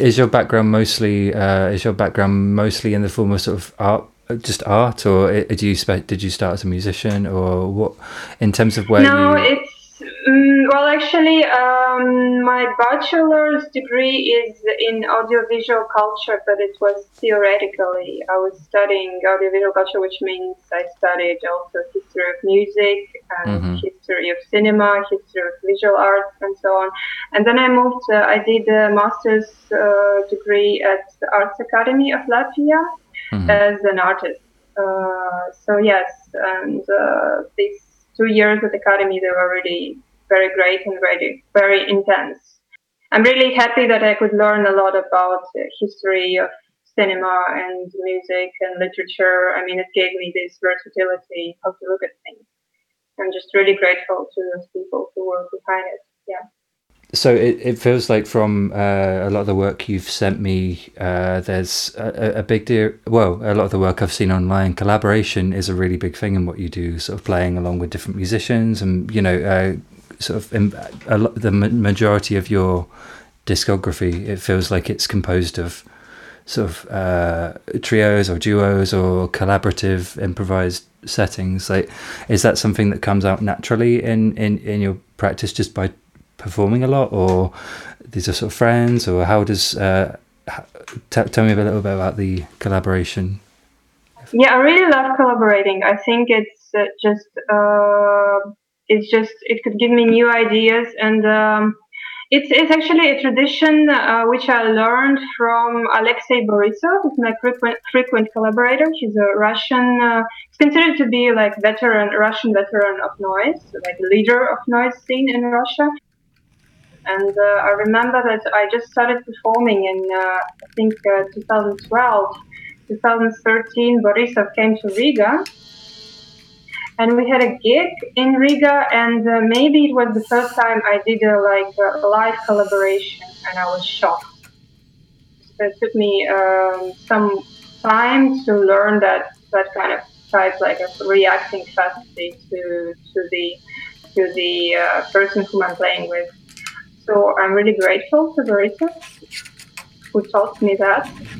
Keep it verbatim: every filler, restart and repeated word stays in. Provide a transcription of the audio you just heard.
is your background mostly uh, is your background mostly in the form of sort of art, just art, or do you spe- did you start as a musician, or what? In terms of where No, you. it's um, well, actually, um, my bachelor's degree is in audiovisual culture, but it was theoretically. I was studying audiovisual culture, which means I studied also history of music and Mm-hmm. history of cinema, history of visual arts, and so on. And then I moved. Uh, I did a master's uh, degree at the Arts Academy of Latvia Mm-hmm. as an artist. Uh, so yes, and uh, these two years at the academy, they were really very great and very very intense. I'm really happy that I could learn a lot about the history of cinema and music and literature. I mean, it gave me this versatility how to look at things. I'm just really grateful to those people who were behind it. Yeah. So it, it feels like from uh, a lot of the work you've sent me, uh, there's a, a big deal. Well, a lot of the work I've seen online, collaboration is a really big thing in what you do. Sort of playing along with different musicians, and you know, uh, sort of in, a lot, the majority of your discography, it feels like it's composed of sort of uh, trios or duos or collaborative improvised settings. Like, is that something that comes out naturally in in in your practice just by performing a lot, or these are sort of friends, or how does uh t- tell me a little bit about the collaboration? Yeah, I really love collaborating. I think it's uh, just uh, it's just it could give me new ideas, and um, it's it's actually a tradition uh, which I learned from Alexei Borisov, who's my frequent frequent collaborator. He's a Russian. Uh, he's considered to be like veteran Russian veteran of noise, like leader of noise scene in Russia. And uh, I remember that I just started performing in, uh, I think, uh, twenty twelve, twenty thirteen. Borisov came to Riga, and we had a gig in Riga, and uh, maybe it was the first time I did a like a live collaboration, and I was shocked. It took me um, some time to learn that that kind of type, like of reacting fastly to to the to the uh, person whom I'm playing with. So I'm really grateful to Borisov who taught me that.